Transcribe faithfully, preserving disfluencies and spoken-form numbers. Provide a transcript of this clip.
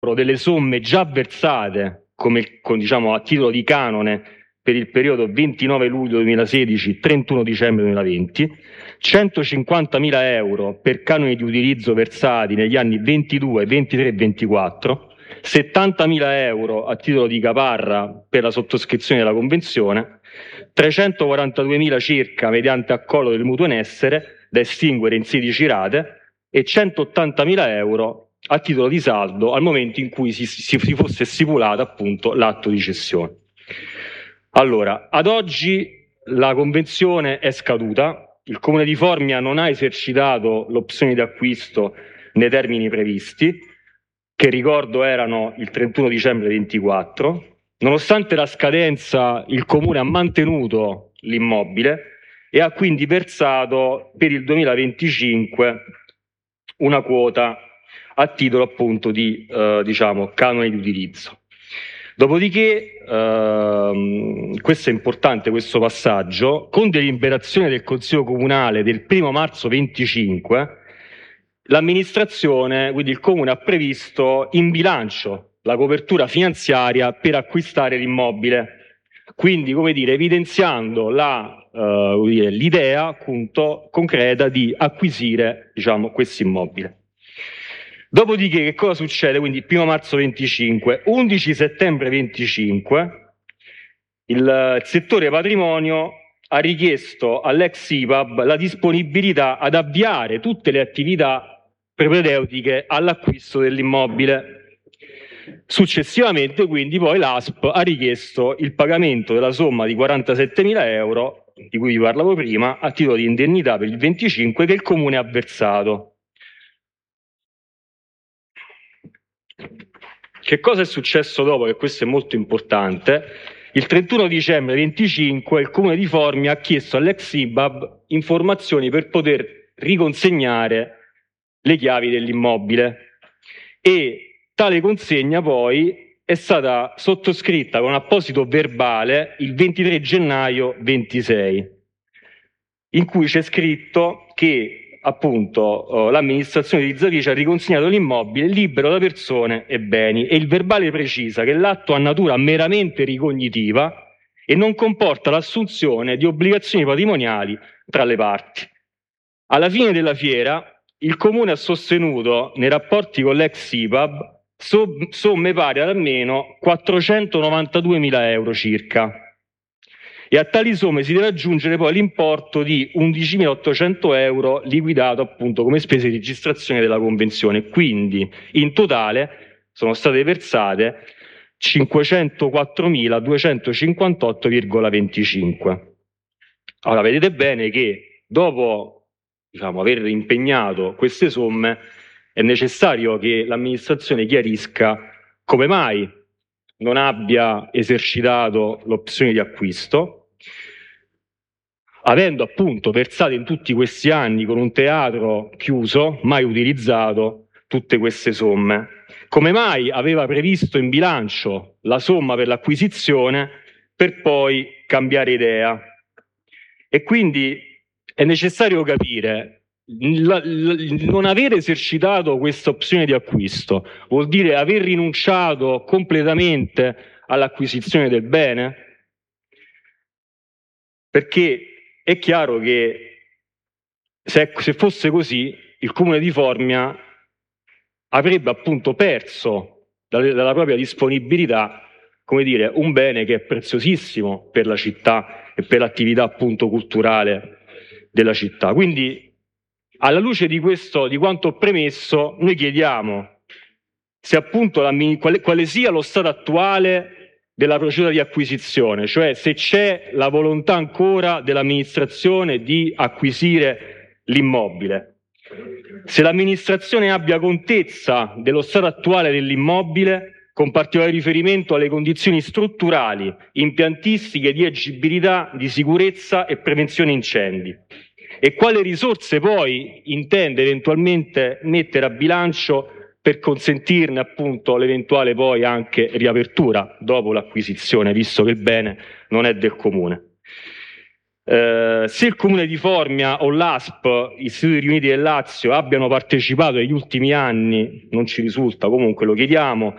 delle somme già versate come, con, diciamo, a titolo di canone per il periodo ventinove luglio duemilasedici trentuno dicembre duemilaventi, centocinquantamila euro per canoni di utilizzo versati negli anni ventidue, ventitré e ventiquattro, settantamila euro a titolo di caparra per la sottoscrizione della convenzione, trecentoquarantaduemila circa mediante accollo del mutuo in essere da estinguere in sedici rate e centottantamila euro a titolo di saldo al momento in cui si, si, si fosse stipulato appunto l'atto di cessione. Allora, ad oggi la convenzione è scaduta, il Comune di Formia non ha esercitato l'opzione di acquisto nei termini previsti, che ricordo erano il trentuno dicembre ventiquattro. Nonostante la scadenza, il Comune ha mantenuto l'immobile e ha quindi versato per il duemilaventicinque una quota a titolo appunto di eh, diciamo, canone di utilizzo. Dopodiché, ehm, questo è importante questo passaggio, con deliberazione del Consiglio Comunale del primo marzo venticinque, l'amministrazione, quindi il Comune, ha previsto in bilancio la copertura finanziaria per acquistare l'immobile, quindi, come dire, evidenziando la, eh, l'idea appunto concreta di acquisire, diciamo, questo immobile. Dopodiché che cosa succede? Quindi primo marzo venticinque, undici settembre venticinque, il settore patrimonio ha richiesto all'ex I P A B la disponibilità ad avviare tutte le attività propedeutiche all'acquisto dell'immobile. Successivamente, quindi, poi l'A S P ha richiesto il pagamento della somma di quarantasettemila euro, di cui vi parlavo prima, a titolo di indennità per il venticinque che il Comune ha versato. Che cosa è successo dopo? Che questo è molto importante. Il trentuno dicembre venticinque il Comune di Formia ha chiesto all'ex I P A B informazioni per poter riconsegnare le chiavi dell'immobile e tale consegna poi è stata sottoscritta con apposito verbale il ventitré gennaio ventisei, in cui c'è scritto che appunto eh, l'amministrazione di Zavice ha riconsegnato l'immobile libero da persone e beni, e il verbale precisa che l'atto ha natura meramente ricognitiva e non comporta l'assunzione di obbligazioni patrimoniali tra le parti. Alla fine della fiera il Comune ha sostenuto nei rapporti con l'ex I P A B somme pari ad almeno quattrocentonovantaduemila euro circa, e a tali somme si deve aggiungere poi l'importo di undicimilaottocento euro liquidato appunto come spese di registrazione della convenzione. Quindi in totale sono state versate cinquecentoquattromiladuecentocinquantotto virgola venticinque. Allora, vedete bene che dopo, diciamo, aver impegnato queste somme è necessario che l'amministrazione chiarisca come mai non abbia esercitato l'opzione di acquisto, avendo appunto versato in tutti questi anni con un teatro chiuso, mai utilizzato, tutte queste somme. Come mai aveva previsto in bilancio la somma per l'acquisizione per poi cambiare idea? E quindi è necessario capire, la, la, non aver esercitato questa opzione di acquisto vuol dire aver rinunciato completamente all'acquisizione del bene? Perché è chiaro che se, se fosse così il Comune di Formia avrebbe appunto perso dalla, dalla propria disponibilità, come dire, un bene che è preziosissimo per la città e per l'attività appunto culturale della città. Quindi, alla luce di questo, di quanto ho premesso, noi chiediamo se appunto la, quale, quale sia lo stato attuale della procedura di acquisizione, cioè se c'è la volontà ancora dell'amministrazione di acquisire l'immobile, se l'amministrazione abbia contezza dello stato attuale dell'immobile, con particolare riferimento alle condizioni strutturali, impiantistiche, di agibilità, di sicurezza e prevenzione incendi, e quali risorse poi intende eventualmente mettere a bilancio per consentirne appunto l'eventuale poi anche riapertura dopo l'acquisizione, visto che il bene non è del Comune. Eh, se il Comune di Formia o l'A S P, Istituti Riuniti del Lazio, abbiano partecipato negli ultimi anni, non ci risulta, comunque lo chiediamo,